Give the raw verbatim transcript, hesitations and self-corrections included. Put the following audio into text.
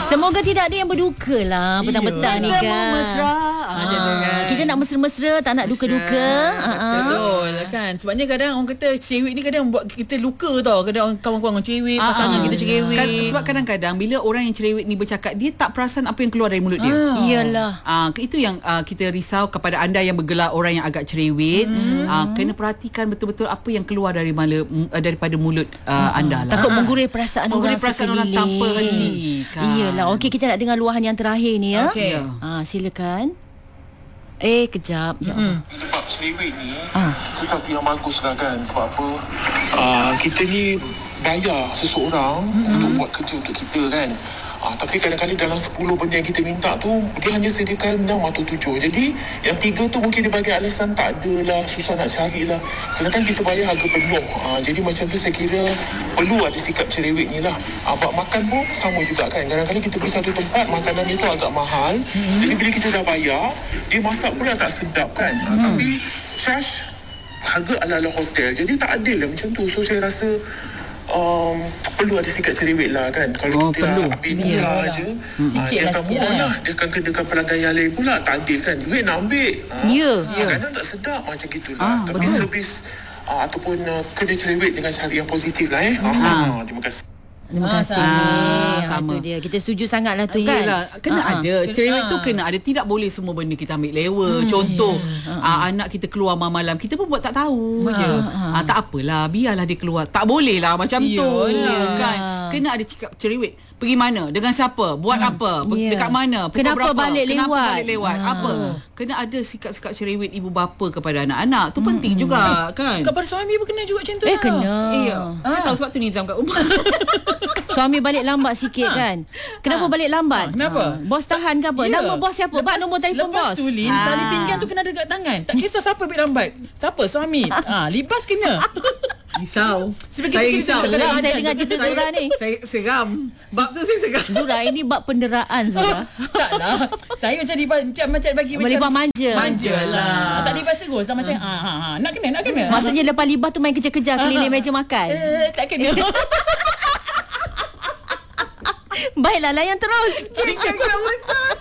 Semoga tidak ada yang berduka lah petang-petang ni kan. Mesra. Ah, kita nak mesra-mesra, tak nak duka-duka. Betul kan. Sebabnya kadang orang kata cerewet ni kadang buat kita luka tau. Kadang kawan-kawan cerewet, pasangan kita cerewet. Kan, sebab kadang-kadang bila orang yang cerewet ni bercakap, dia tak perasan apa yang keluar dari mulut dia. Ah. Iyalah. Ah, itu yang ah, kita risau kepada anda yang bergelar orang yang agak cerewet. Mm. Ah, kena perhatikan betul-betul apa yang keluar dari mala, uh, daripada mulut uh, anda lah. Takut menggurui perasaan menggurui orang perasaan orang sekeliling. tanpa henti kan. Iyalah. Okey, kita nak dengar luahan yang terakhir ni ya. Okey. Ah, silakan. Eh, kejap. Ya. Mm. Sebab cerewet ni Ah. sesuatu yang bagus lah kan. Sebab apa, uh, kita ni bayar seseorang mm-hmm. untuk buat kerja untuk kita kan. Uh, tapi kadang-kadang dalam sepuluh benda yang kita minta tu, dia hanya sediakan enam atau tujuh. Jadi yang tiga tu mungkin dia bagi alasan tak ada lah, susah nak cari lah. Sedangkan kita bayar harga penuh. Uh, jadi macam tu saya kira perlu ada sikap cerewet ni lah. Uh, buat makan pun sama juga kan. Kadang-kadang kita pergi satu tempat, makanan itu agak mahal. Mm-hmm. Jadi bila kita dah bayar, dia masak pula tak sedap kan. Uh, mm. Tapi charge harga ala-ala hotel. Jadi tak adil lah macam tu. So saya rasa um, perlu ada sikap cerewet lah kan. Kalau oh, kita perlu. ambil murah ya, je, hmm. uh, dia akan murah lah. Dia akan kenakan pelanggan yang lain pula. Tak adil kan. Duit nak ambil. Uh, Ya. Makanan tak sedap macam gitulah. Ah, Tapi betul. servis uh, ataupun uh, kerja cerewet dengan cara yang positif lah eh. Ah. Terima kasih. Terima Ah, kasih. sama. Ah, Sama. Itu dia. Kita setuju sangatlah tu kan. Yelah, kena Ah, ah. ada. Cerewet Ah. tu kena ada. Tidak boleh semua benda kita ambil lewa. Hmm, Contoh, yeah. uh, anak kita keluar malam-malam, kita pun buat tak tahu Ah, je. ah. Uh, tak apalah, biarlah dia keluar. Tak boleh lah macam tu. Yolah. Kan? Kena ada cakap cerewet. Pergi mana? Dengan siapa? Buat hmm. apa? Yeah. Dekat mana? Pukul Kenapa berapa? balik Kenapa lewat? balik lewat? Ah. Apa? Kena ada sikap-sikap cerewet ibu bapa kepada anak-anak. Tu penting juga kan? Kepada suami pun kena juga macam tu Eh, lah. kena. Iya. Saya Ah. tahu sebab tu Nizam kat rumah. Suami balik lambat sikit kan. Kenapa balik lambat? Ha, kenapa? Ha. Bos tahan ke apa? Ya. Nama bos siapa? Bak nombor telefon lepas bos. tu Lin, Ah. tali pinggan tu kena ada kat tangan. Tak kisah siapa ambil lambat. Siapa? Suami. Ah, libas kena. Risau. Sebab Saya kita- risau. kita- Seram Kadang- saya dengar cerita Saya- Zura ni. Saya seram. Bab tu saya seram. Zura, ini bab penderaan Zura. Taklah. Saya macam libas macam macam bagi macam Melibas manja. Manja lah. Ah. Tak libas terus. Dah macam ah ha ha. Nak kena, nak kena. Maksudnya lepas libas tu main kejar-kejar keliling meja makan. Eh, tak kena. Baiklah, layan terus. Kira-kira betul.